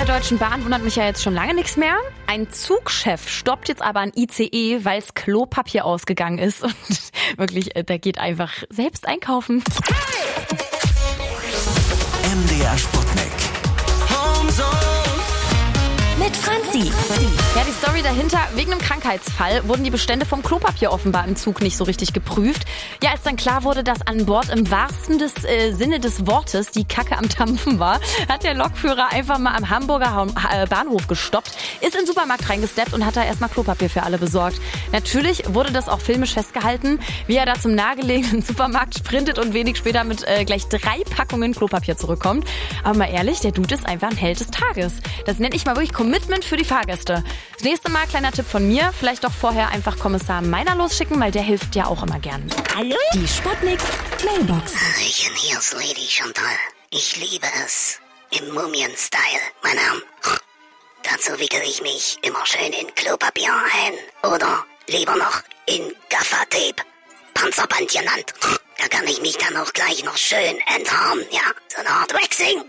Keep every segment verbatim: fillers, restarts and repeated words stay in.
der Deutschen Bahn wundert mich ja jetzt schon lange nichts mehr. Ein Zugchef stoppt jetzt aber ein I C E, weil es Klopapier ausgegangen ist. Und wirklich, der geht einfach selbst einkaufen. M D R Sputnik. Mit Franzi. Ja, die Story dahinter, wegen einem Krankheitsfall wurden die Bestände vom Klopapier offenbar im Zug nicht so richtig geprüft. Ja, als dann klar wurde, dass an Bord im wahrsten des, äh, Sinne des Wortes die Kacke am Dampfen war, hat der Lokführer einfach mal am Hamburger ha- äh, Bahnhof gestoppt, ist in den Supermarkt reingesteppt und hat da erstmal Klopapier für alle besorgt. Natürlich wurde das auch filmisch festgehalten, wie er da zum nahegelegenen Supermarkt sprintet und wenig später mit äh, gleich drei Packungen Klopapier zurückkommt. Aber mal ehrlich, der Dude ist einfach ein Held des Tages. Das nenne ich mal wirklich Commitment für die Fahrgäste. Das nächste Mal, kleiner Tipp von mir, vielleicht doch vorher einfach Kommissar Meiner losschicken, weil der hilft ja auch immer gern. Hallo? Die Sputnik Mailbox. Hallöchen, hier ist Lady Chantal. Ich liebe es. Im Mumien-Style, meine Herren. Dazu wickel ich mich immer schön in Klopapier ein. Oder lieber noch in Gaffertape. Panzerband genannt. Da kann ich mich dann auch gleich noch schön enthaaren, ja? So eine Art Waxing.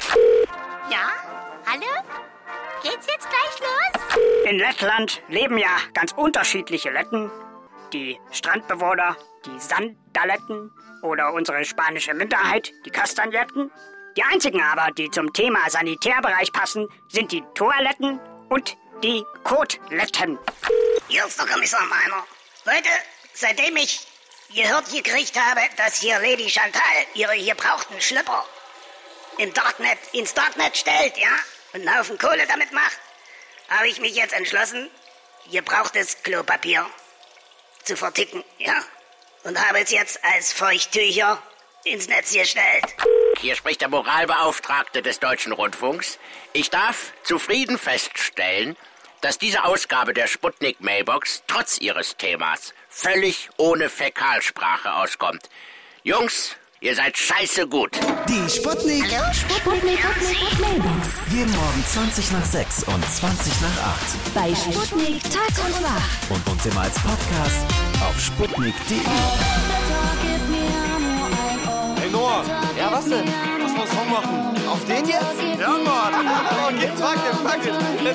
Ja? Hallo? Geht's jetzt gleich los? In Lettland leben ja ganz unterschiedliche Letten. Die Strandbewohner, die Sandaletten oder unsere spanische Minderheit, die Kastagnetten. Die einzigen aber, die zum Thema Sanitärbereich passen, sind die Toiletten und die Koteletten. Hier ist der Kommissar Meiner. Leute, seitdem ich gehört gekriegt habe, dass hier Lady Chantal ihre gebrauchten Schlüpper im Darknet, ins Darknet stellt, ja, und einen Haufen Kohle damit macht, habe ich mich jetzt entschlossen, gebrauchtes Klopapier zu verticken, ja, und habe es jetzt als Feuchttücher ins Netz gestellt. Hier spricht der Moralbeauftragte des Deutschen Rundfunks. Ich darf zufrieden feststellen, dass diese Ausgabe der Sputnik Mailbox trotz ihres Themas völlig ohne Fäkalsprache auskommt. Jungs, ihr seid scheiße gut. Die Sputnik. Hallo, Sputnik Mailbox. Jeden Morgen zwanzig nach sechs und zwanzig nach acht. Bei Sputnik Tag und Wach. Und uns immer als Podcast auf sputnik punkt de. Hey Noah. Ja, was denn? Lass mal einen Song machen. Auf den jetzt? Ja, Mann. Okay, fuck it, fuck it.